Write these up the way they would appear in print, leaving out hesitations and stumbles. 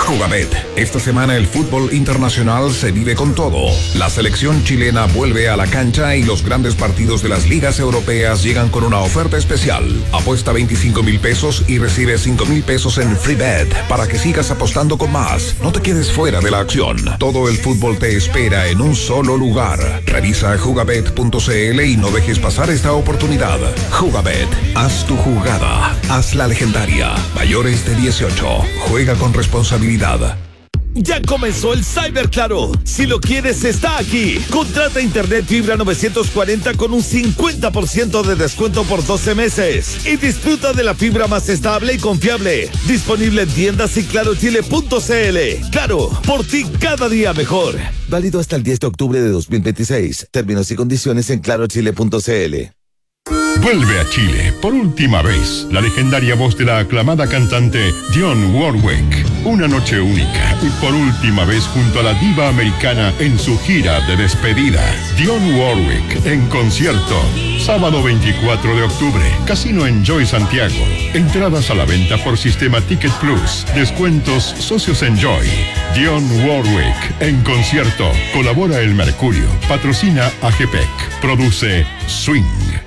Jugabet. Esta semana el fútbol internacional se vive con todo. La selección chilena vuelve a la cancha y los grandes partidos de las ligas europeas llegan con una oferta especial. Apuesta 25,000 pesos y recibe 5,000 pesos en free bet para que sigas apostando con más. No te quedes fuera de la acción. Todo el fútbol te espera en un solo lugar. Revisa jugabet.cl y no dejes pasar esta oportunidad. Jugabet. Haz tu jugada. Haz la legendaria. Mayores de 18. Juega con responsabilidad. Ya comenzó el Cyber Claro. Si lo quieres, está aquí. Contrata internet fibra 940 con un 50% de descuento por 12 meses. Y disfruta de la fibra más estable y confiable. Disponible en tiendas y clarochile.cl. Claro, por ti cada día mejor. Válido hasta el 10 de octubre de 2026. Términos y condiciones en clarochile.cl. Vuelve a Chile, por última vez, la legendaria voz de la aclamada cantante Dionne Warwick. Una noche única y por última vez junto a la diva americana en su gira de despedida. Dionne Warwick en concierto. Sábado 24 de octubre, Casino Enjoy Santiago. Entradas a la venta por Sistema Ticket Plus. Descuentos Socios Enjoy. Dionne Warwick en concierto. Colabora El Mercurio. Patrocina AGPEC. Produce Swing.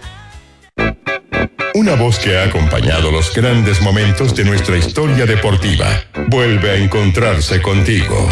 Una voz que ha acompañado los grandes momentos de nuestra historia deportiva. Vuelve a encontrarse contigo.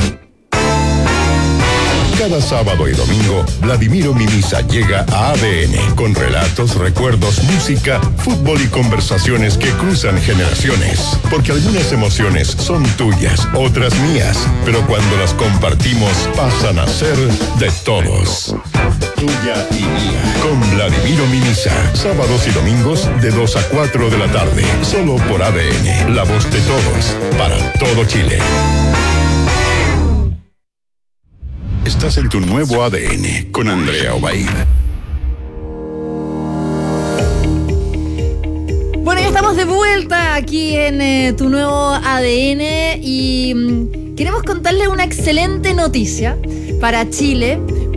Cada sábado y domingo, Vladimiro Mimisa llega a ADN con relatos, recuerdos, música, fútbol y conversaciones que cruzan generaciones. Porque algunas emociones son tuyas, otras mías, pero cuando las compartimos pasan a ser de todos. Tuya y mía. Con Vladimiro Mimisa, sábados y domingos de 2 a 4 de la tarde. Solo por ADN, la voz de todos, para todo Chile. Estás en tu nuevo ADN con Andrea Obaid. Bueno, ya estamos de vuelta aquí en tu nuevo ADN y queremos contarles una excelente noticia para Chile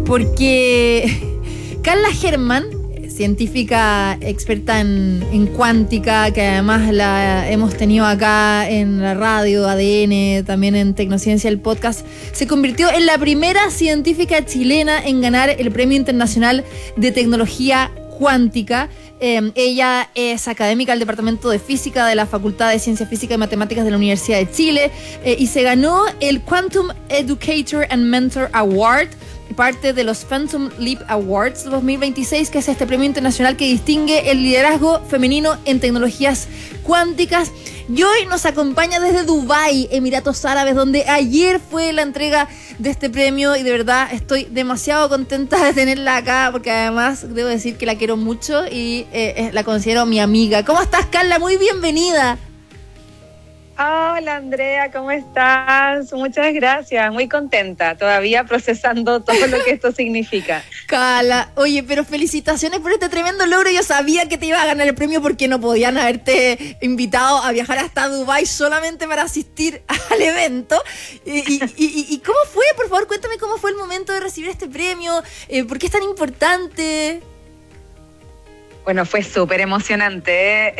porque Carla Herrmann, científica experta en cuántica, que además la hemos tenido acá en la radio, ADN, también en Tecnociencia, el podcast, se convirtió en la primera científica chilena en ganar el Premio Internacional de Tecnología Cuántica. Ella es académica del Departamento de Física de la Facultad de Ciencias Físicas y Matemáticas de la Universidad de Chile y se ganó el Quantum Educator and Mentor Award, parte de los Phantom Leap Awards 2026, que es este premio internacional que distingue el liderazgo femenino en tecnologías cuánticas. Y hoy nos acompaña desde Dubái, Emiratos Árabes, donde ayer fue la entrega de este premio y de verdad estoy demasiado contenta de tenerla acá porque además debo decir que la quiero mucho y la considero mi amiga. ¿Cómo estás, Carla? Muy bienvenida. Hola Andrea, ¿cómo estás? Muchas gracias, muy contenta, todavía procesando todo lo que esto significa. Carla, oye, pero felicitaciones por este tremendo logro. Yo sabía que te iba a ganar el premio porque no podían haberte invitado a viajar hasta Dubái solamente para asistir al evento. ¿Y cómo fue? Por favor, cuéntame cómo fue el momento de recibir este premio, ¿por qué es tan importante? Bueno, fue súper emocionante.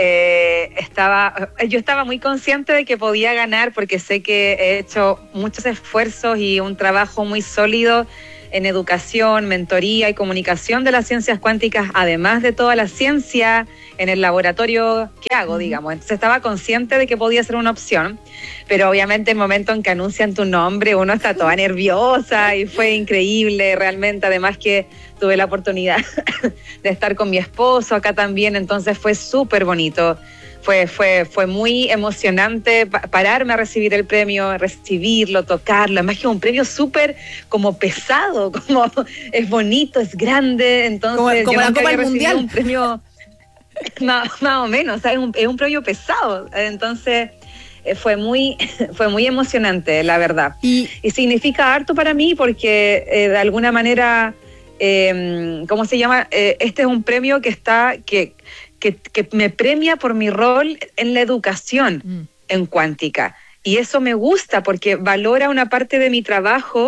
Yo estaba muy consciente de que podía ganar porque sé que he hecho muchos esfuerzos y un trabajo muy sólido en educación, mentoría y comunicación de las ciencias cuánticas, además de toda la ciencia en el laboratorio que hago, digamos. Entonces estaba consciente de que podía ser una opción, pero obviamente el momento en que anuncian tu nombre uno está toda nerviosa y fue increíble realmente, además que tuve la oportunidad de estar con mi esposo acá también, entonces fue súper bonito. Fue muy emocionante pararme a recibir el premio, recibirlo, tocarlo. Además que es un premio súper como pesado, como es bonito, es grande. Entonces, como la Copa del Mundial. Un premio más o menos, o sea, es un premio pesado. Entonces fue muy emocionante, la verdad. Y significa harto para mí porque de alguna manera, ¿cómo se llama? Este es un premio que me premia por mi rol en la educación en cuántica. Y eso me gusta porque valora una parte de mi trabajo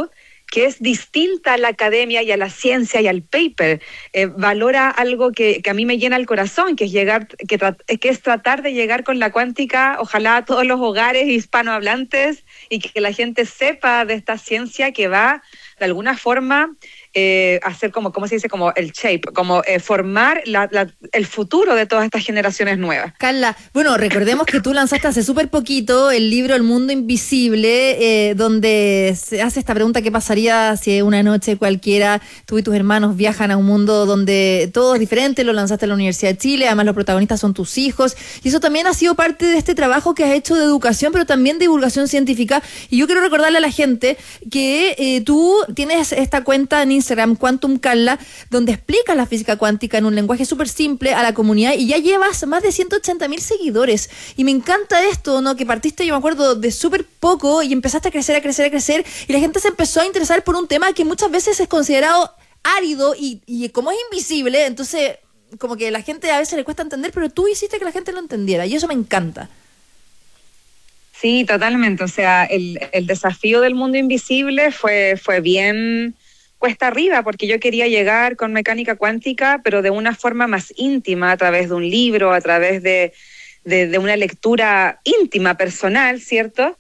que es distinta a la academia y a la ciencia y al paper. Valora algo que a mí me llena el corazón, que es tratar de llegar con la cuántica, ojalá a todos los hogares hispanohablantes, y que la gente sepa de esta ciencia que va de alguna forma hacer ¿cómo se dice? Como el shape, como formar el futuro de todas estas generaciones nuevas. Carla, bueno, recordemos que tú lanzaste hace súper poquito el libro El Mundo Invisible, donde se hace esta pregunta: ¿qué pasaría si una noche cualquiera tú y tus hermanos viajan a un mundo donde todo es diferente? Lo lanzaste en la Universidad de Chile, además los protagonistas son tus hijos, y eso también ha sido parte de este trabajo que has hecho de educación, pero también de divulgación científica. Y yo quiero recordarle a la gente que tú tienes esta cuenta en Instagram, Quantum Carla, donde explicas la física cuántica en un lenguaje súper simple a la comunidad, y ya llevas más de 180,000 seguidores. Y me encanta esto, ¿no? Que partiste, yo me acuerdo, de súper poco y empezaste a crecer, y la gente se empezó a interesar por un tema que muchas veces es considerado árido y como es invisible, entonces como que a la gente a veces le cuesta entender, pero tú hiciste que la gente lo entendiera, y eso me encanta. Sí, totalmente. O sea, el desafío del mundo invisible fue bien cuesta arriba, porque yo quería llegar con mecánica cuántica, pero de una forma más íntima, a través de un libro, a través de una lectura íntima, personal, ¿cierto?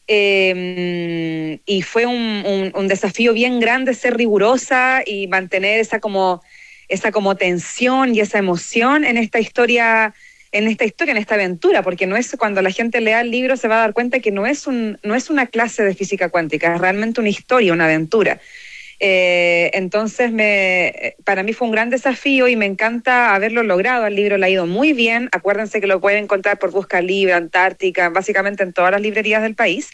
Y fue un desafío bien grande ser rigurosa y mantener esa como tensión y esa emoción en esta historia, en esta aventura, porque no es, cuando la gente lea el libro se va a dar cuenta que no es una clase de física cuántica, es realmente una historia, una aventura. Entonces para mí fue un gran desafío y me encanta haberlo logrado. El libro le ha ido muy bien. Acuérdense que lo pueden encontrar por Busca Libre, Antártica, básicamente en todas las librerías del país.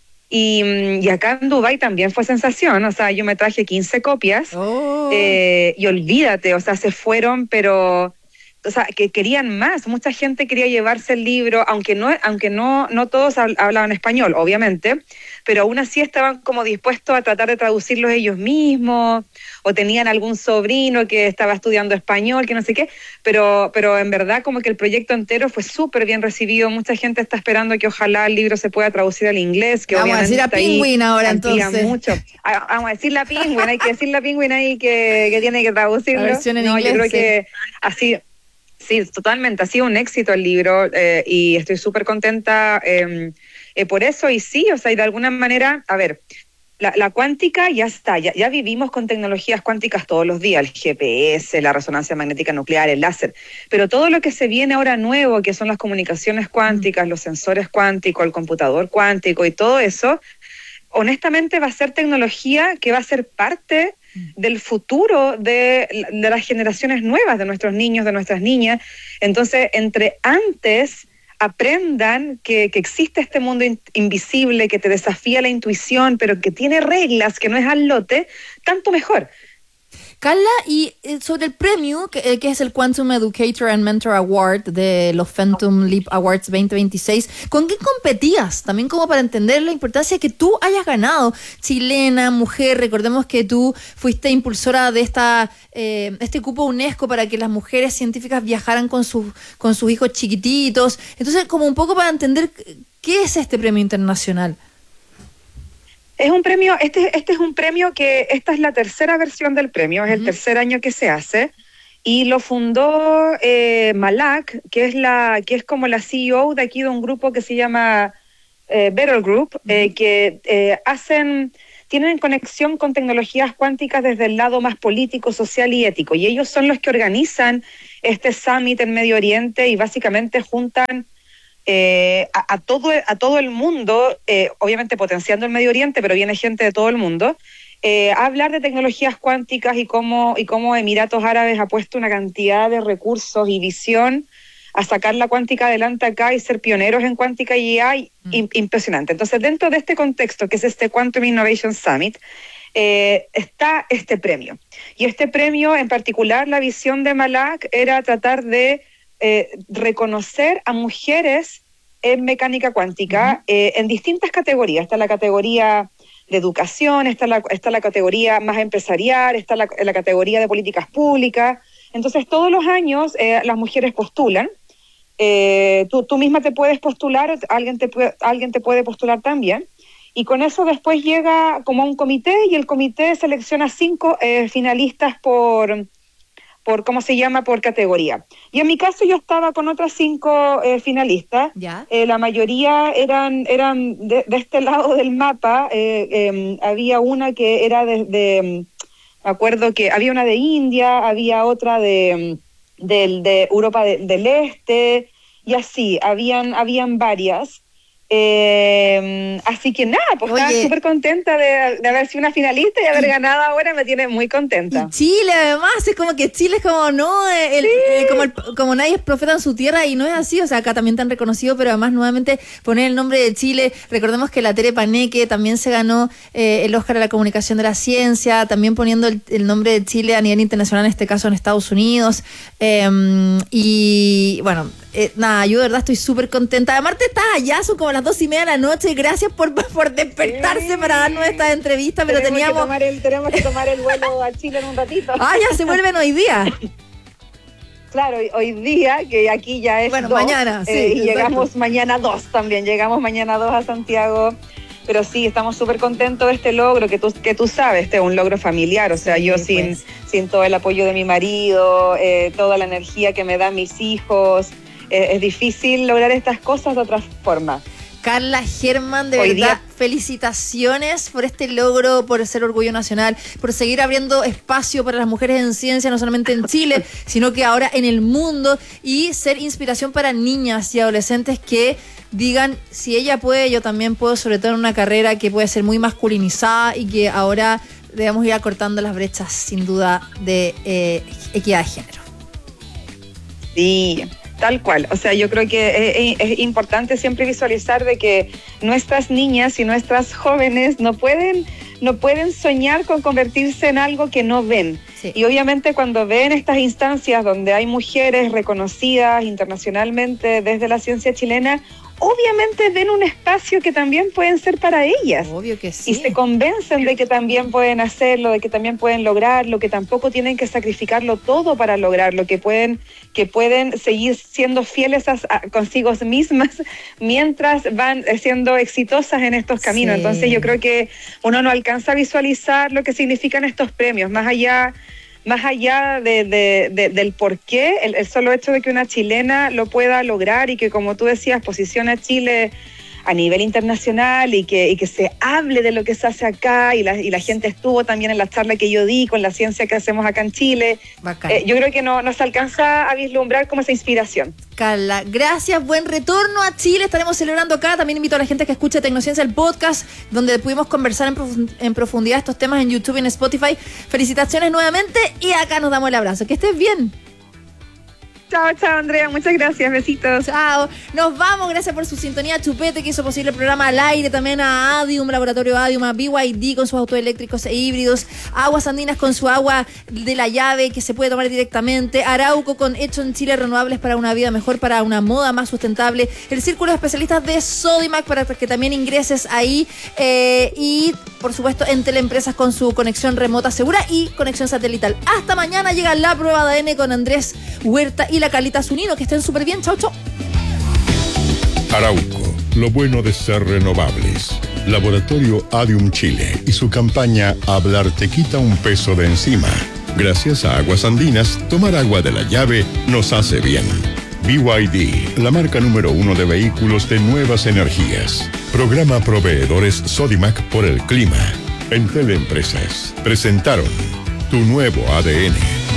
Y acá en Dubái también fue sensación. O sea, yo me traje 15 copias. Y olvídate, o sea, se fueron, pero... O sea, que querían más. Mucha gente quería llevarse el libro, aunque no todos hablaban español, obviamente, pero aún así estaban como dispuestos a tratar de traducirlos ellos mismos, o tenían algún sobrino que estaba estudiando español, que no sé qué, pero en verdad como que el proyecto entero fue súper bien recibido. Mucha gente está esperando que ojalá el libro se pueda traducir al inglés, que vamos a decir a Penguin ahora, entonces. Mucho. Vamos a decir la Penguin, hay que decir la Penguin ahí que tiene que traducirlo. La versión en inglés, yo creo que así... Sí, totalmente. Ha sido un éxito el libro y estoy súper contenta por eso. Y sí, o sea, y de alguna manera, a ver, la cuántica ya está, ya vivimos con tecnologías cuánticas todos los días, el GPS, la resonancia magnética nuclear, el láser, pero todo lo que se viene ahora nuevo, que son las comunicaciones cuánticas, los sensores cuánticos, el computador cuántico y todo eso, honestamente va a ser tecnología que va a ser parte del futuro de las generaciones nuevas, de nuestros niños, de nuestras niñas. Entonces, entre antes aprendan que existe este mundo invisible, que te desafía la intuición, pero que tiene reglas, que no es al lote, tanto mejor. Carla, y sobre el premio, que es el Quantum Educator and Mentor Award de los Phantom Leap Awards 2026, ¿con qué competías? También como para entender la importancia que tú hayas ganado. Chilena, mujer, recordemos que tú fuiste impulsora de este cupo UNESCO para que las mujeres científicas viajaran con sus hijos chiquititos. Entonces, como un poco para entender qué es este premio internacional. Es un premio, este es un premio que, esta es la tercera versión del premio, es el tercer año que se hace, y lo fundó Malak, que es como la CEO de aquí de un grupo que se llama Better Group, que tienen conexión con tecnologías cuánticas desde el lado más político, social y ético, y ellos son los que organizan este summit en Medio Oriente y básicamente juntan a todo el mundo, obviamente potenciando el Medio Oriente, pero viene gente de todo el mundo, a hablar de tecnologías cuánticas y cómo Emiratos Árabes ha puesto una cantidad de recursos y visión a sacar la cuántica adelante acá y ser pioneros en cuántica y AI, impresionante. Entonces, dentro de este contexto, que es este Quantum Innovation Summit, está este premio. Y este premio, en particular, la visión de Malak era tratar de reconocer a mujeres en mecánica cuántica en distintas categorías. Está la categoría de educación, está la categoría más empresarial, está la categoría de políticas públicas. Entonces, todos los años las mujeres postulan. Tú misma te puedes postular, alguien te puede postular también. y con eso después llega como un comité y el comité selecciona 5 finalistas por ¿cómo se llama? Por categoría. Y en mi caso yo estaba con otras 5 finalistas. ¿Ya? La mayoría eran de este lado del mapa. Había una que era me acuerdo que había una de India, había otra de Europa del Este, y así, habían varias. Así que nada, pues estaba súper contenta de haber sido una finalista y haber ganado ahora, me tiene muy contenta. Y Chile, además, es como que Chile es como, no, como nadie es profeta en su tierra, y no es así, o sea, acá también te han reconocido, pero además nuevamente poner el nombre de Chile. Recordemos que la Tere Paneque también se ganó el Oscar a la comunicación de la ciencia, también poniendo el nombre de Chile a nivel internacional, en este caso en Estados Unidos, y bueno, nada, yo de verdad estoy súper contenta. Además, estás allá, son como las 2:30 de la noche. Gracias por despertarse para darnos esta entrevista. Pero tenemos que tomar el vuelo a Chile en un ratito. Ah, ya se vuelven hoy día. Claro, hoy día, que aquí ya es 2. Mañana, sí. Y llegamos mañana 2 también. Llegamos mañana 2 a Santiago. Pero sí, estamos súper contentos de este logro, que tú sabes, este es un logro familiar. O sea, sí, yo sin todo el apoyo de mi marido, toda la energía que me dan mis hijos, es difícil lograr estas cosas de otra forma. Carla Germán, de verdad, felicitaciones por este logro, por ser orgullo nacional, por seguir abriendo espacio para las mujeres en ciencia, no solamente en Chile, sino que ahora en el mundo, y ser inspiración para niñas y adolescentes que digan, si ella puede, yo también puedo, sobre todo en una carrera que puede ser muy masculinizada y que ahora debemos ir acortando las brechas, sin duda, de equidad de género. Sí, tal cual. O sea, yo creo que es importante siempre visualizar de que nuestras niñas y nuestras jóvenes no pueden soñar con convertirse en algo que no ven. Sí. Y obviamente cuando ven estas instancias donde hay mujeres reconocidas internacionalmente desde la ciencia chilena, obviamente ven un espacio que también pueden ser para ellas. Obvio que sí. Y se convencen de que también pueden hacerlo, de que también pueden lograrlo, que tampoco tienen que sacrificarlo todo para lograrlo, que pueden seguir siendo fieles consigo mismas mientras van siendo exitosas en estos caminos. Sí. Entonces yo creo que uno no alcanza a visualizar lo que significan estos premios, más allá del por qué, el solo hecho de que una chilena lo pueda lograr y que, como tú decías, posiciona a Chile a nivel internacional y que se hable de lo que se hace acá, y la gente estuvo también en la charla que yo di con la ciencia que hacemos acá en Chile. Yo creo que no se alcanza a vislumbrar como esa inspiración. Carla, gracias, buen retorno a Chile, estaremos celebrando acá. También invito a la gente que escuche Tecnociencia, el podcast, donde pudimos conversar en profundidad estos temas en YouTube y en Spotify. Felicitaciones nuevamente, y acá nos damos el abrazo. Que estés bien. Chao, Andrea. Muchas gracias. Besitos. Chao. Nos vamos. Gracias por su sintonía. Chupete, que hizo posible el programa al aire. También a Adium, Laboratorio Adium, a BYD con sus autos eléctricos e híbridos. Aguas Andinas con su agua de la llave que se puede tomar directamente. Arauco con Hecho en Chile, renovables para una vida mejor, para una moda más sustentable. El Círculo de Especialistas de Sodimac, para que también ingreses ahí. Y, por supuesto, en Teleempresas con su conexión remota segura y conexión satelital. Hasta mañana llega la prueba de ADN con Andrés Huerta y la Carlita Zunino. Que estén súper bien. Chau. Arauco, lo bueno de ser renovables. Laboratorio Adium Chile y su campaña Hablar te quita un peso de encima. Gracias a Aguas Andinas, tomar agua de la llave nos hace bien. BYD, la marca número 1 de vehículos de nuevas energías. Programa Proveedores Sodimac por el clima. En Teleempresas presentaron Tu Nuevo ADN.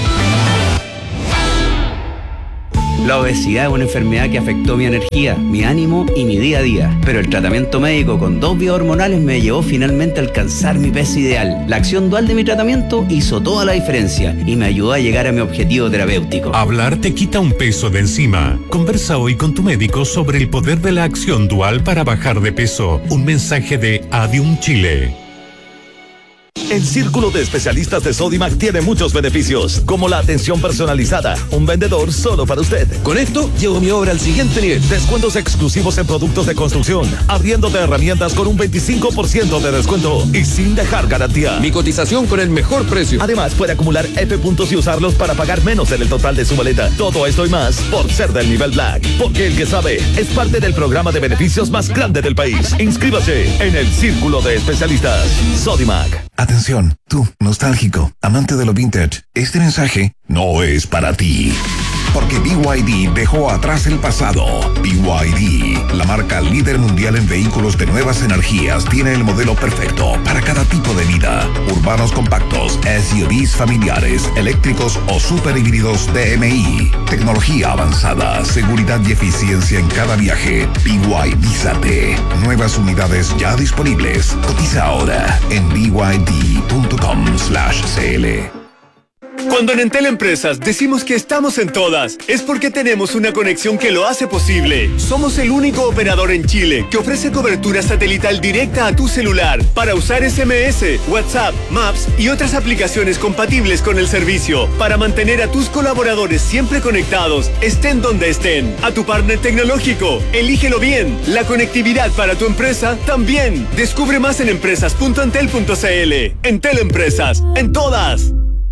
La obesidad es una enfermedad que afectó mi energía, mi ánimo y mi día a día. Pero el tratamiento médico con 2 vías hormonales me llevó finalmente a alcanzar mi peso ideal. La acción dual de mi tratamiento hizo toda la diferencia y me ayudó a llegar a mi objetivo terapéutico. Hablar te quita un peso de encima. Conversa hoy con tu médico sobre el poder de la acción dual para bajar de peso. Un mensaje de Adium Chile. El círculo de especialistas de Sodimac tiene muchos beneficios, como la atención personalizada, un vendedor solo para usted. Con esto, llevo mi obra al siguiente nivel. Descuentos exclusivos en productos de construcción, arriéndote herramientas con un 25% de descuento y sin dejar garantía. Mi cotización con el mejor precio. Además, puede acumular F puntos y usarlos para pagar menos en el total de su maleta. Todo esto y más por ser del nivel Black. Porque el que sabe es parte del programa de beneficios más grande del país. Inscríbase en el círculo de especialistas Sodimac. Atención, tú, nostálgico, amante de lo vintage. Este mensaje no es para ti. Porque BYD dejó atrás el pasado. BYD, la marca líder mundial en vehículos de nuevas energías, tiene el modelo perfecto para cada tipo de vida. Urbanos compactos, SUVs familiares, eléctricos o super híbridos DMI. Tecnología avanzada, seguridad y eficiencia en cada viaje. BYD-zate. Nuevas unidades ya disponibles. Cotiza ahora en byd.com/cl. Cuando en Entel Empresas decimos que estamos en todas, es porque tenemos una conexión que lo hace posible. Somos el único operador en Chile que ofrece cobertura satelital directa a tu celular para usar SMS, WhatsApp, Maps y otras aplicaciones compatibles con el servicio, para mantener a tus colaboradores siempre conectados, estén donde estén. A tu partner tecnológico, elígelo bien. La conectividad para tu empresa también. Descubre más en empresas.entel.cl. Entel Empresas, en todas.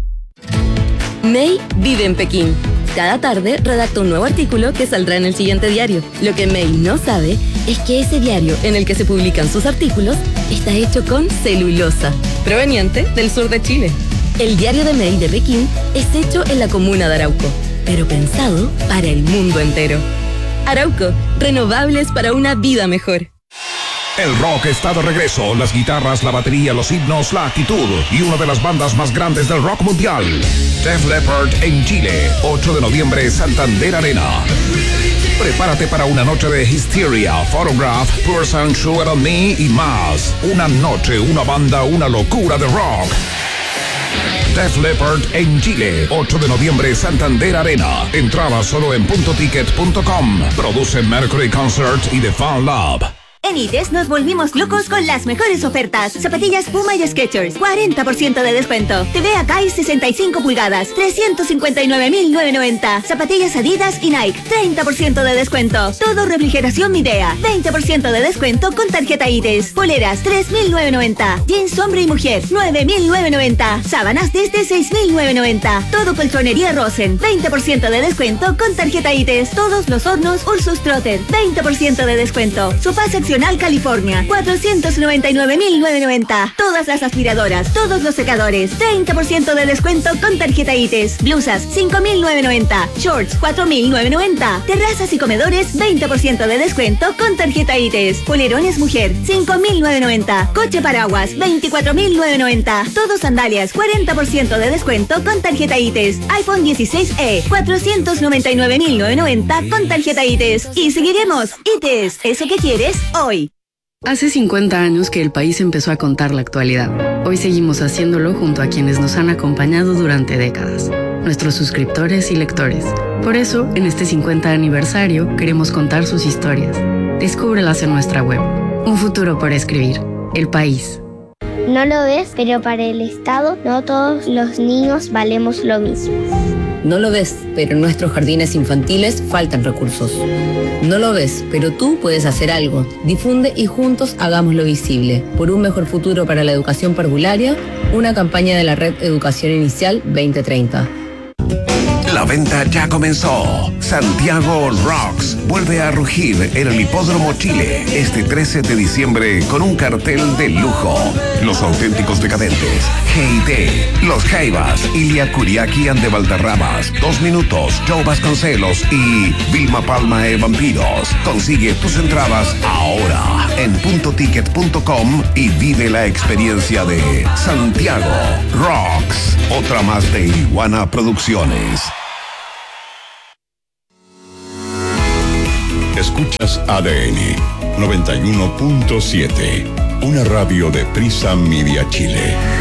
May vive en Pekín. Cada tarde redacta un nuevo artículo que saldrá en el siguiente diario. Lo que May no sabe es que ese diario en el que se publican sus artículos está hecho con celulosa, proveniente del sur de Chile. El diario de May de Pekín es hecho en la comuna de Arauco, pero pensado para el mundo entero. Arauco, renovables para una vida mejor. El rock está de regreso, las guitarras, la batería, los himnos, la actitud y una de las bandas más grandes del rock mundial. Def Leppard en Chile, 8 de noviembre, Santander Arena. Prepárate para una noche de Hysteria, Photograph, Poor Sun, Sugar on Me y más. Una noche, una banda, una locura de rock. Def Leppard en Chile, 8 de noviembre, Santander Arena. Entrada solo en puntoticket.com. Produce Mercury Concert y The Fan Lab. En ITES nos volvimos locos con las mejores ofertas. Zapatillas Puma y Skechers, 40% de descuento. TV Akai 65 pulgadas, 359.990. Zapatillas Adidas y Nike, 30% de descuento. Todo refrigeración Midea, 20% de descuento con tarjeta ITES. Poleras, 3.990. Jeans hombre y mujer, 9.990. Sábanas desde 6.990. Todo colchonería Rosen, 20% de descuento con tarjeta ITES. Todos los hornos Ursus Trotter, 20% de descuento. Sofá seccional California, 499.990. Todas las aspiradoras, todos los secadores, 30% de descuento con tarjeta ITES. Blusas, 5.990. Shorts, 4.990. Terrazas y comedores, 20% de descuento con tarjeta ITES. Polerones mujer, 5.990. Coche paraguas, 24.990. Todos sandalias, 40% de descuento con tarjeta ITES. iPhone 16e, 499.990 con tarjeta ITES. Y seguiremos. ITES, ¿eso que quieres? Hoy. Hace 50 años que el país empezó a contar la actualidad. Hoy seguimos haciéndolo junto a quienes nos han acompañado durante décadas, nuestros suscriptores y lectores. Por eso, en este 50 aniversario, queremos contar sus historias. Descúbrelas en nuestra web. Un futuro por escribir. El país. No lo ves, pero para el Estado no todos los niños valemos lo mismo. No lo ves, pero en nuestros jardines infantiles faltan recursos. No lo ves, pero tú puedes hacer algo. Difunde y juntos hagámoslo visible. Por un mejor futuro para la educación parvularia, una campaña de la Red Educación Inicial 2030. La venta ya comenzó. Santiago Rocks vuelve a rugir en el Hipódromo Chile este 13 de diciembre con un cartel de lujo. Los auténticos decadentes, G&T, Los Jaivas, Ilia Kuriaki and de Valderramas, 2 Minutos, Joe Vasconcelos y Vilma Palma e Vampiros. Consigue tus entradas ahora en puntoticket.com y vive la experiencia de Santiago Rocks. Otra más de Iguana Producciones. Escuchas ADN 91.7, una radio de Prisa Media Chile.